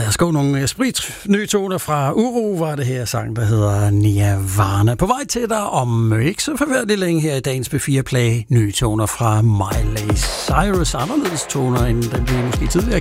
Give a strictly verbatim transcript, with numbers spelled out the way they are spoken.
lad os gå nogle sprit nye toner fra Uro, var det her sang, der hedder Nirvana. På vej til dig om ikke så forfærdeligt længe her i dagens B fire Play. Nye toner fra Miley Cyrus. Anderledes toner, end den vi måske tidligere